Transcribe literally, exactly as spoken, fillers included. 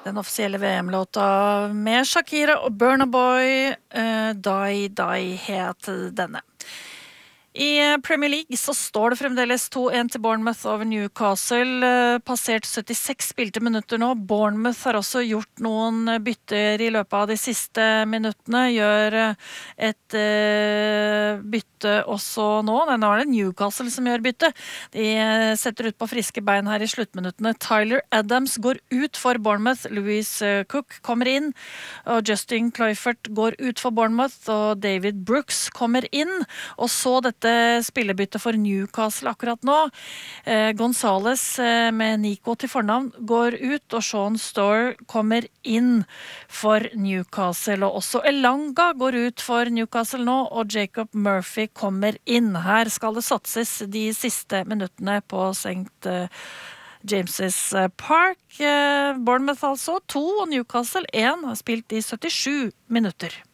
Den offisielle V M-låta med Shakira og Burna Boy, uh, Die Die het denne. I Premier League så står det fremdeles to en til Bournemouth over Newcastle, passert syttiseks spilte minutter nå. Bournemouth har også gjort noen bytter i løpet av de siste minuttene, gjør et uh, bytte også nå. Nå er det Newcastle som gjør bytte. De setter ut på friske bein her i sluttminuttene. Tyler Adams går ut for Bournemouth, Louise Cook kommer inn, og Justin Kluivert går ut for Bournemouth, og David Brooks kommer inn, og så dette spillebytte for Newcastle akkurat nå. Eh, Gonzales eh, med Nico til fornavn går ut, og Sean Storr kommer inn for Newcastle, og også Elanga går ut for Newcastle nå, og Jacob Murphy kommer inn. Her skal det satses de siste minuttene på Saint James's Park. Eh, Bournemouth altså to, og Newcastle én, har spilt i syttisju minutter.